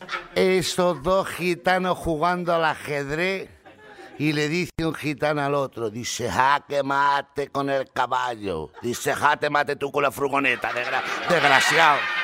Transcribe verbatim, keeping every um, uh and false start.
Esos dos gitanos jugando al ajedrez y le dice un gitano al otro, dice, jaque mate con el caballo. Dice, jate mate tú con la furgoneta, desgra desgraciado.